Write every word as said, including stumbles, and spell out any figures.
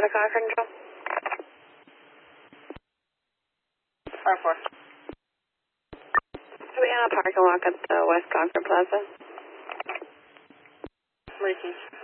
to Cochrane, Joe? five four. Are we on a parking lot at the West Cochrane Plaza? Macy's.